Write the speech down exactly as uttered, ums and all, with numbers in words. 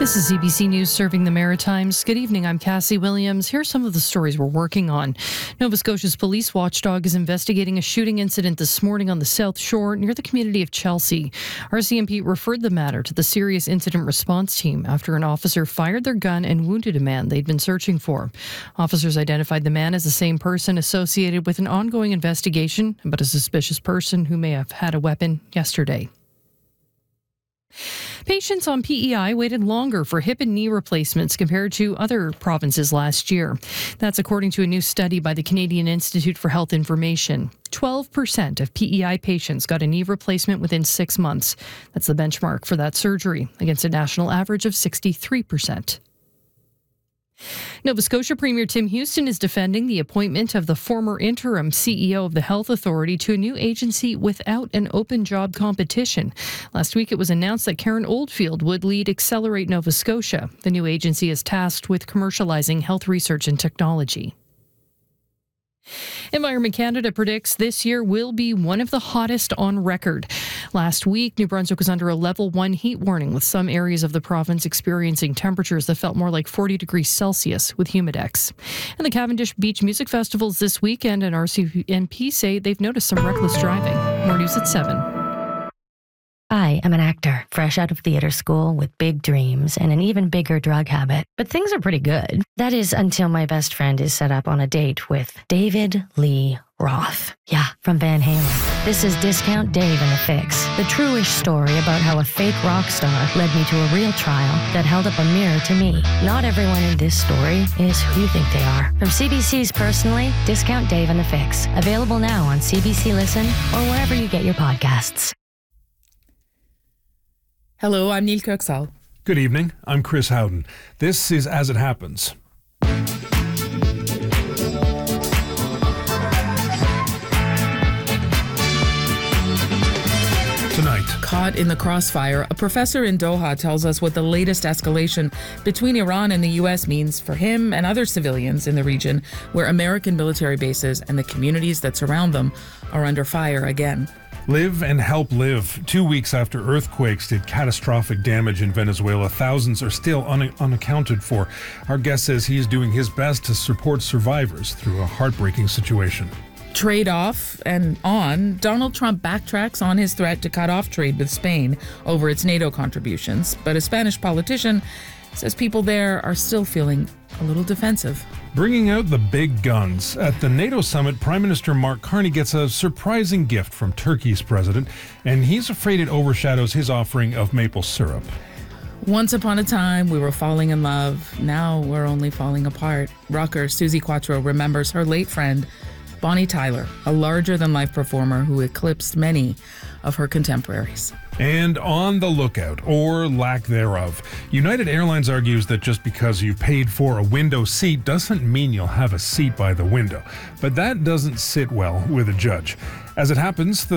This is C B C News serving the Maritimes. Good evening, I'm Cassie Williams. Here are some of the stories we're working on. Nova Scotia's police watchdog is investigating a shooting incident this morning on the South Shore near the community of Chelsea. R C M P referred the matter to the Serious Incident Response Team after an officer fired their gun and wounded a man they'd been searching for. Officers identified the man as the same person associated with an ongoing investigation about a suspicious person who may have had a weapon yesterday. Patients on P E I waited longer for hip and knee replacements compared to other provinces last year. That's according to a new study by the Canadian Institute for Health Information. twelve percent of P E I patients got a knee replacement within six months. That's the benchmark for that surgery, against a national average of sixty-three percent. Nova Scotia Premier Tim Houston is defending the appointment of the former interim C E O of the Health Authority to a new agency without an open job competition. Last week, it was announced that Karen Oldfield would lead Accelerate Nova Scotia. The new agency is tasked with commercializing health research and technology. Environment Canada predicts this year will be one of the hottest on record. Last week, New Brunswick was under a level one heat warning, with some areas of the province experiencing temperatures that felt more like forty degrees Celsius with humidex. And the Cavendish Beach Music Festival's this weekend, and R C M P say they've noticed some reckless driving. More news at seven. I am an actor, fresh out of theater school with big dreams and an even bigger drug habit. But things are pretty good. That is until my best friend is set up on a date with David Lee Roth. Yeah, from Van Halen. This is Discount Dave and the Fix, the true-ish story about how a fake rock star led me to a real trial that held up a mirror to me. Not everyone in this story is who you think they are. From C B C's Personally, Discount Dave and the Fix. Available now on C B C Listen or wherever you get your podcasts. Hello, I'm Neil Kirksall. Good evening, I'm Chris Howden. This is As It Happens. Tonight. Caught in the crossfire, a professor in Doha tells us what the latest escalation between Iran and the U S means for him and other civilians in the region, where American military bases and the communities that surround them are under fire again. Live and help live. Two weeks after earthquakes did catastrophic damage in Venezuela, thousands are still un- unaccounted for. Our guest says he is doing his best to support survivors through a heartbreaking situation. Trade off and on, Donald Trump backtracks on his threat to cut off trade with Spain over its NATO contributions, but a Spanish politician says people there are still feeling a little defensive. Bringing out the big guns. At the NATO summit, Prime Minister Mark Carney gets a surprising gift from Turkey's president, and he's afraid it overshadows his offering of maple syrup. Once upon a time, we were falling in love. Now we're only falling apart. Rocker Susie Quattro remembers her late friend, Bonnie Tyler, a larger-than-life performer who eclipsed many of her contemporaries. And on the lookout, or lack thereof, United Airlines argues that just because you've paid for a window seat doesn't mean you'll have a seat by the window. But that doesn't sit well with a judge. As it happens, the